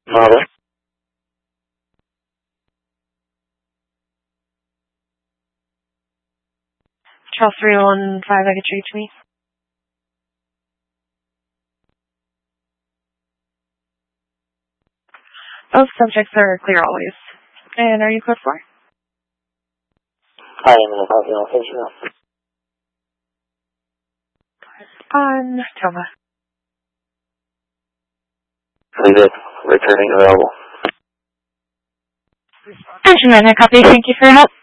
Mother. Charles 315, I could reach me. Both subjects are clear always. And are you code 4? I am in the parking location. On Tova. Leave it. Returning available. Engine man, I copy. Thank you for your help.